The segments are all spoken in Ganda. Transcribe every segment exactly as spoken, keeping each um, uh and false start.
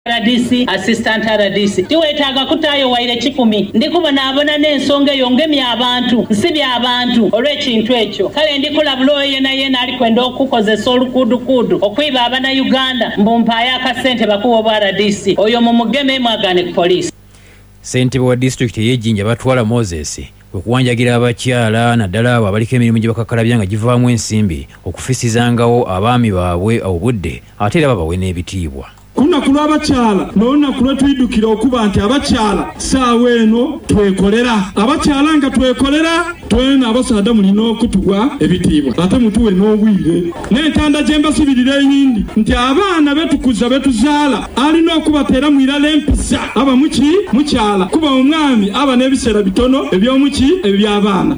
R D C assistant R D C tiwetaaga kutaayo waire kikumi ndikubona abona n'ensonga eyo ngemya abantu nsibya abantu olw'ekintu ekyo kale ndikulabula oyo yena yena ali kwenda okukozesa olukuudukuudu okwiba abana Uganda mbumpaayo akasente bakuwa obwa R D C oyo mumugeme mwagane ku poliisi. Ssentebe wa district y'Ejjinja batwala Moses kwe kuwanjagira abakyala naddala abo abaliko emirimu gye bakakalabya nga givaamu ensimbi okufisizangawo abaami baabwe obudde ate era babawe n'ebitiibwa. Kuna kulwa abakyala nona kulwa twidukira okuba nti abakyala saawa eno twekolera abakyala nga twekolera twena abasaada mulina okutugwa ebitiibwa ate mutuwe n'obwire n'entanda gye mbasibirira eyindi nti abaana betukuza betuzaala alina okubateera mwirala empisa aba muki mukyala kuba omwami aba n'ebiseera bitono eby'omuki eby'abaana.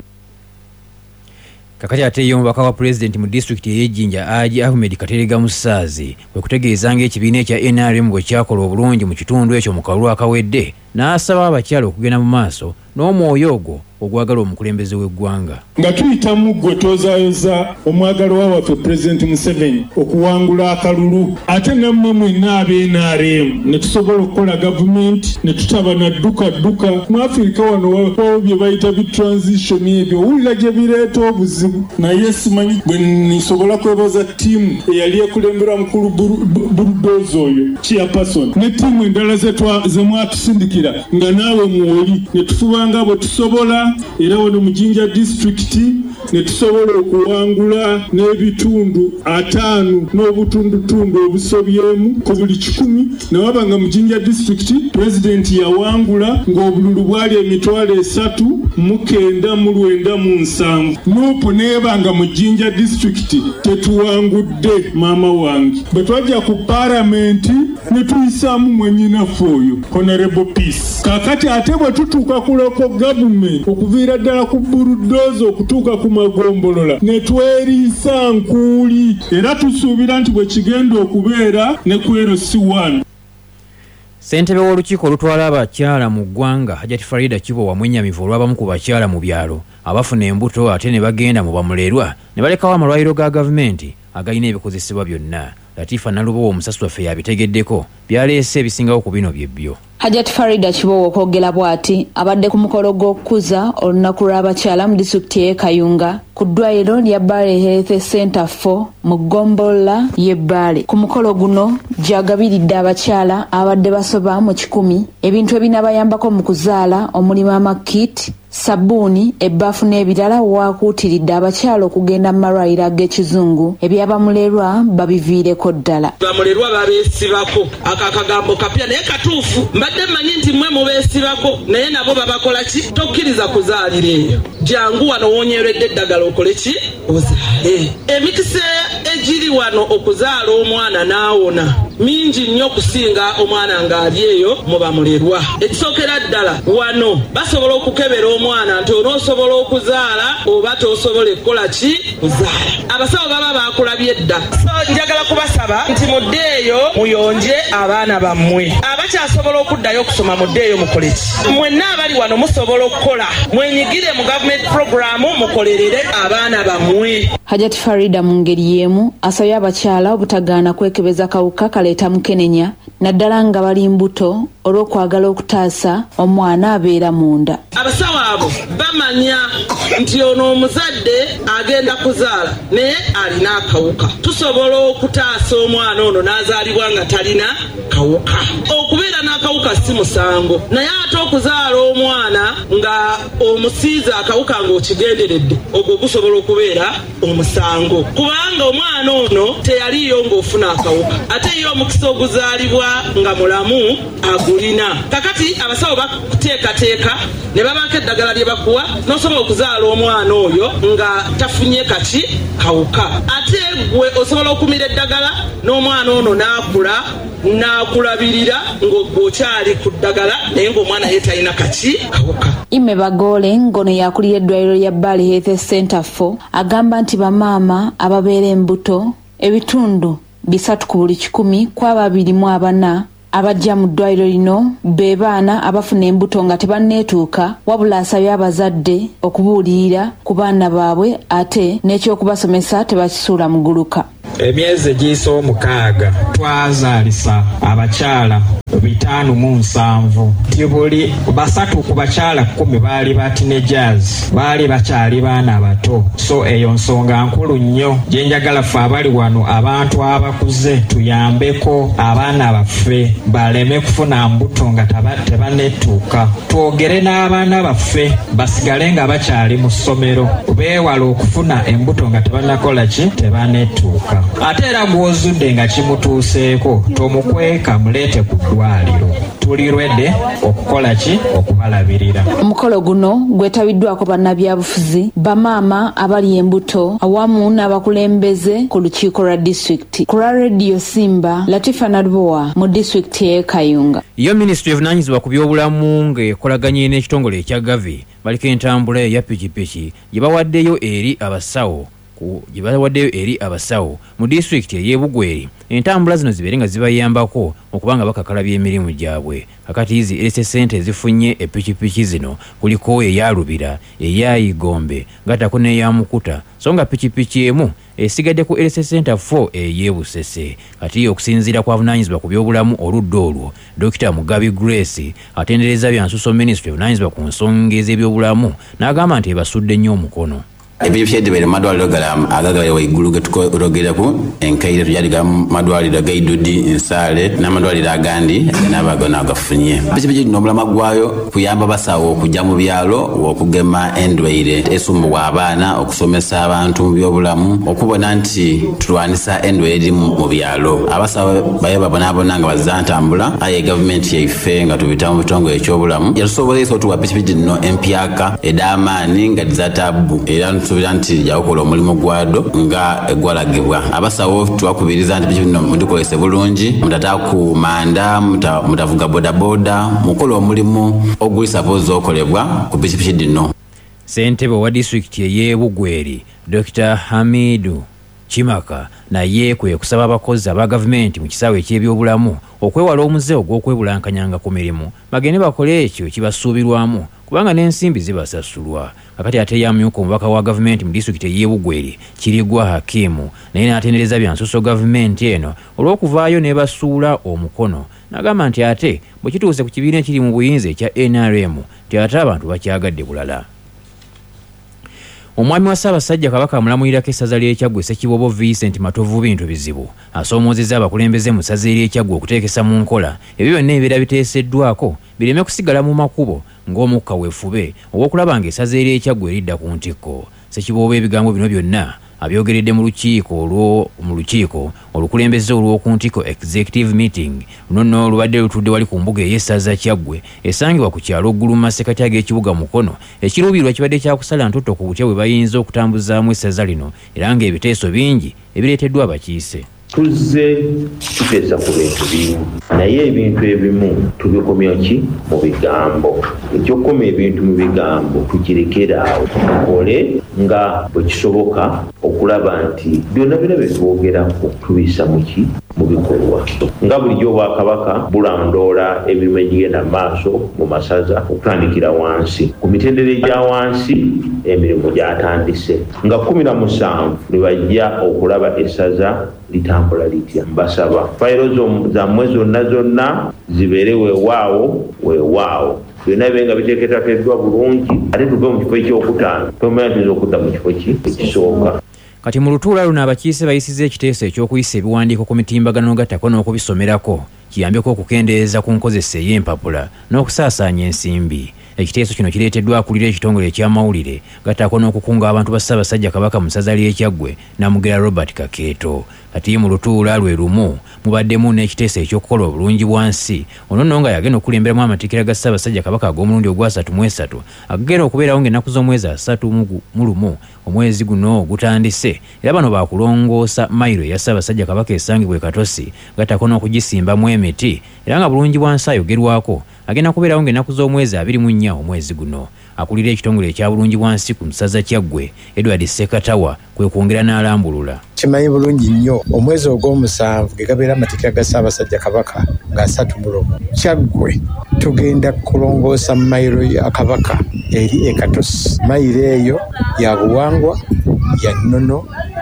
Kakati ate y'omubaka wa president mu district y'Ejjinja Haji Ahmed Katerega Musaazi kwe kutegeezanga ekibiina ekya N R M bwe kyakola obulungi mu kitundu ekyo mu kalulu akawedde n'asaba abakyala okugenda mu maaso n'omwoyo ogwo ogwagala omukulembeze w'eggwanga. Nga tuyitamu gwe tozaayoza omwagalo wa waffe President Museveni okuwangula akalulu ate nammwe mwenna ab'N R M ne tusobola okukola gavumenti ne tutaba na dduka dduka mu Afirika wano wawo bye bayita bitransition ebyo owulira gye bireeta obuzibu naye simanyi bwe nisobola kwebaza ttiimu eyali ekulembera mukulu Bulldozer oyo chairperson ne ttiimu endala ze mwatusindikira nga naawe mwoli ne tufubanga abo tusobola era wano mu Jinja district ne tusobola okuwangula n'ebitundu ataano n'obutundutundu obusobyemu ku buli kikumi nawabanga mu Jinja district president yawangula ng'obululu bwali emitwalo esatu mu kenda mu lwenda mu nsanvu nuupu neebanga mu Jinja district tetuwangudde maama wange bwe twajja ku paramenti ne tuyisaamu mwennyinaffe oyo Honorable Peace kakati ate bwe tutuuka ku local government okuviira ddala ku Bulldozer okutuuka ku magombolola ne tweriisa nkuuli era tusuubira nti bwe kigenda okubeera ne ku L C one. Ssentebe w'olukiiko olutwala abakyala mu ggwanga Hajati Farida Kibowa mwennyamivu olw'abamu ku bakyala mu byalo abafuna embuto ate ne bagenda mu bamulerwa ne balekawo amalwaliro ga gavumenti agalina ebikozesebwa byonna. Latifa Nalubo omusasi waffe yabitegeddeko byaleese ebisingawo ku bino byebbyo. Hajati Farida Kibowa okwogera bw'ati abadde ku mukolo gw'okukuza olunaku lw'abakyala mu disitulikiti y'e Kayunga ku ddwaliro lya Bale Health Center four mu Gombola y'e Bale. Ku mukolo guno gyagabiridde abakyala abadde basoba mu kikumi ebintu ebinabayambako mu kuzaala omulimu amakiti sabuni ebbafu n'ebirala waakuutiridde abakyala okugenda mu malwaliro ag'ekizungu ebyabamulerwa babiviireko ddala. Bamulerwa babeesibako akakagambo kapya naye katuufu mbadde mmanyi nti mmwe mubeesibako naye nabo babakola ki tokkiriza kuzaalira eyo jangu wano woonyeredde eddagala okole ki ozaale. Emikisa egiri wano okuzaala omwana n'awona mingi nnyo okusinga omwana ng'ali eyo mu bamulerwa. Ekisookera ddala wano basobola okukebera omwana nti onoosobola okuzaala oba tosobola okukola ki kuzaala. Abasawo baba baakulabye dda so njagala kubasaba nti muddeeyo muyonje abaana bammwe abakyasobola okuddayo okusoma muddeeyo mukole ki. Mwenna abali wano musobola okukola mwenyigire mu gavumenti puroguramu mukolerere abaana bammwe. Hajati Farida mu ngeri y'emu asabye abakyala obutagaana kwekebeza kawuka kaleeta mukenenya naddala nga bali mbuto olw'okwagala okutaasa omwana abeera munda. Abasawo abo bamanya nti ono omuzadde agenda kuzaala naye alina akawuka. Tusobola okutaasa omwana ono n'azaalibwa nga talina kawuka. Okubeera n'akawuka si musango naye ate okuzaala omwana nga omusiiza akawuka ng'okigenderedde ogwo gusobola okubeera omusango kubanga omwana ono teyaliyo ng'ofuna akawuka ate ye omukisa oguzaalibwa nga mulamu agulina. Kakati abasawo bakuteekateeka ne babaako eddagala lye bakuwa n'osobola okuzaala omwana oyo nga tafunye kati kawuka. Ate gwe osobola okumira eddagala n'omwana ono n'akula n'akulabirira ng'okyali ku ddagala naye ng'omwana ye talina kati kawuka. Ime Bagole ngono yakulira eddwaliro lya Bale Health Center four agamba nti bamaama ababeera embuto ebitundu bisatu ku buli kikumi kwaba abiri mu abana abajja mu ddwaliro lino be baana abafuna embuto nga tebanneetuuka wabula asabye abazadde okubuulirira ku baana baabwe ate n'ekyokubasomesa tebakisuula muguluka. emyezi giyise omukaaga twazaalisa abakyala bitaano mu nsanvu nti buli basatu ku bakyala kkumi baali ba teenagers baali bakyali baana bato. So eyo nsonga nkulu nnyo gye njagala ffe abali wano abantu abakuze tuyambeko abaana baffe baleme kufuna mbuto nga tebanettuuka. twogere n'abaana baffe basigale nga bakyali mu ssomero beewala okufuna embuto nga tebanakola ki tebanettuuka. Ate era gw'ozudde nga kimutuuseeko tomukweka muleete ku ddwaliro. Tuli lwedde okukola ki okubalabirira. Omukolo guno gwetabiddwako bannabyabufuzi bamaama abali embuto awamu n'abakulembeze ku lukiiko lwa disitulikiti. Ku lwa Radio Simba, Latifa Nalubowa mu disitulikiti y'e Kayunga. Yo Ministry evunanyizibwa ku byobulamu ng'ekolaganye n'ekitongole ekya Gavi baliko entambula eya pikipiki gye bawaddeyo eri abasawo gye bawaddeyo eri abasawo mu disitulikiti ey'e Bugweri. Entambula zino zibeere nga zibayambako okubanga bakakalabya emirimu gyabwe. Kakati izi L S S sente zifunye epikipiki zino kuliko eya Lubira, eya Igombe, gatako n'eya Mukuta, so nga pikipiki emu esigadde ku L S S Center four ey'e Busese. Kati okusinziira kwa avunaanyizibwa ku byobulamu oludda olwo, Dokita Mugabi Grace atendereza byansuso Ministry evunanyizibwa ku nsonga ez'ebyobulamu n'agamba nti ebasudde nnyo omukono. Ebyo byedde madwaliro gala agagaye waigulu getukogerako enkaire tuyaliga madwaliro gaidudi Nsale n'amadwaliro agandi n'abago n'agafunye. Pikipiki n'omulama gwayo kuyamba basawo okujja mu byalo okugema endwaire esumbuwa abaana okusomesa abantu mu byobulamu okubona nti tulwanisa endwaire mu byalo. Abasawo baye babonabona nga bazantambula aye government yaife nga tubita mu bitongole ekyobulamu yatusobolesa otuwa pikipiki no empyaka edamaani nga dizatabu era subira nti yakola omulimu gwado nga egwalagibwa. Abasawo twakubiriza nti bino mudikolese bulungi mutata ku manda mutavuga boda boda mukola omulimu oguli suppose okolebwa ku pikipiki dino. Ssentebe wa disitulikiti ey'e Bugweri Dokita Hamidu Chimaka naye kwe kusaba abakozi aba gavumenti mu kisaawe eky'ebyobulamu okwewala omuze ogw'okwebulankanyanga ku mirimu bagende bakole ekyo kibasuubirwamu kubanga n'ensimbi zibasasulwa. Kakati ate yamyuka omubaka wa gavumenti mu disitulikiti ey'e Bugweri Kirigwa Hakimu naye n'atendereza byansuso gavumenti eno olw'okuvaayo n'ebasuula omukono n'agamba nti ate bwe kituuse ku kibiina ekiri mu buyinza ekya N R M nti ate abantu bakyagadde bulala. Omwami wa Ssaabasajja Kabaka amulamulirako essaza ly'Ekyaggwe Ssekibobo Vincent Matovu Bintu Bizibu asoomoozezza abakulembeze mu ssaza ly'Ekyaggwe okuteekesa mu nkola ebyo byonna ebibeera biteeseddwako bireme kusigala mu makubo ng'omukka weefube obw'okulaba ng'essaza ly'Ekyaggwe eridda ku ntikko. Ssekibobo ebigambo bino byonna abyogeredde mu lukiiko olwo mu lukiiko olukulembeze olw'oku ntiko executive meeting luno nno lubadde lutudde wali ku mbuga ey'essaza Kyaggwe esangibwa ku kyalo Ggulu mu masekati ag'ekibuga Mukono ekiruubirwa kibadde kyakusala ntutto ku butya bwe bayinza okutambuzaamu essaza lino era ng'ebiteeso bingi ebireeteddwa abakiise. Tuzze tuteesa ku bintu bimu naye ebintu ebimu tubikomya ki mu bigambo. Ekyokukoma ebintu mu bigambo tukirekeraawo tukole nga bwe kisoboka okulaba nti byonna byonna bye twogerako tubisa mu ki mu bikolwa nga bulijjo Obwakabaka bulondoola emirimu egigenda maaso mu masaza okutandikira wansi ku mitendera egya wansi emirimu gyatandise nga kumi na musanvu ne bajja okulaba essaza litambula litya. Mbasaba fayiro zammwe zonna zonna zibeere weewaawo weewaawo byonna bibenga biteeketeekeddwa bulungi ate tuve mu kifo ekyokutaano tomanya tuyinza okudda mu kifo ki ekisooka. Kati mu lutuula luno abakiise bayisizza ekiteeso eky'okuyisa ebiwandiiko ku mitimbagano gattako n'okubisomerako kiyambeko okukendeeza ku nkozesa ey'empapula n'okusaasaanya ensimbi. Ekiteeso kino kireeteddwa akulira ekitongole eky'amawulire gattako n'okukunga abantu ba Ssaabasajja Kabaka mu ssaza ly'Ekyaggwe Namugera Robert Kakeeto. Kati mu lutuula lwe lumu mubaddemu n'ekiteeso eky'okukola obulungi bwansi ono nno nga yagenda okukulemberamu amatikira ga Ssaabasajja Kabaka ag'omulundi ogwasatu mu esatu agagenda okubeerawo ng'ennaku z'omwezi asatu mu lumu omwezi guno gutandise era bano baakulongoosa mayiro eya Ssaabasajja Kabaka esangibwa e Katosi gattako n'okugisimbamu emiti era nga bulungi bwansi ayogerwako agenda kubeerawo ng'ennaku z'omwezi abiri mu nnya omwezi guno. Akulira ekitongole ekya bulungi bwansi ku musaza Kyaggwe Edward Sekatawa kwe kwongera n'alambulula. Kimanyi bulungi nnyo omwezi ogw'omusanvu ge gabeera amatikira ga Ssaabasajja Kabaka nga asatu mu lumu Kyaggwe tugenda kulongoosa mayiro ya Kabaka eri e Katosi. Mayiro eyo ya buwangwa ya nnono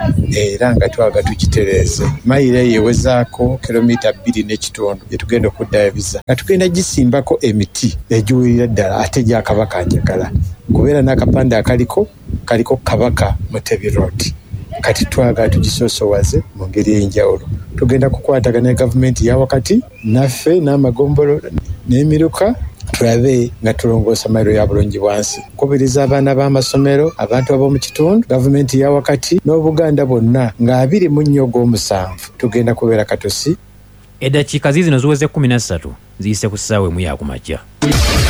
era nga twaga tukitereeze mayiro yewezaako kilomita bbiri n'ekitundu gyetugenda okuddabiza nga tugenda gisimbako emiti egiwulira ddala ate gya kabaka njagala kubeera n'akapande akaliko kaliko kabaka Mutebi Road kati twagala tugisoosowaze mu ngeri ey'enjawulo tugenda kukwatagana ne gavumenti ya wakati naffe n'amagombolo n'emiruka tulabe nga tulongoosa mayiro ya bulungi bwansi kubiriza abaana b'amasomero abantu ab'omu kitundu gavumenti ya wakati n'obuganda bwonna nga abiri mu nnyo ogw'omusanvu tugenda kubeera katosi eddakiika ziizino ziweze kumi na ssatu ziyise ku ssaawa emu yakumakya.